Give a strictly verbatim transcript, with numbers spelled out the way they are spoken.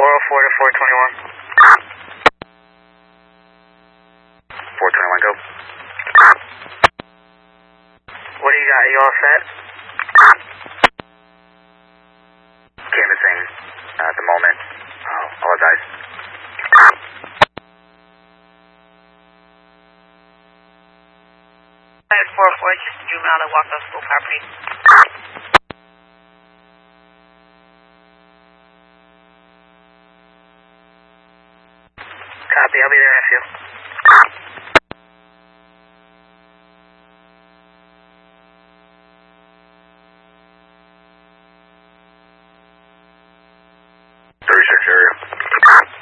four oh four to four twenty-one. four twenty-one, go. What do you got? Are you all set? Canvassing uh, at the moment. Uh, apologize. four oh four, just zoom out and walk off school property. Copy, I'll be there in a few.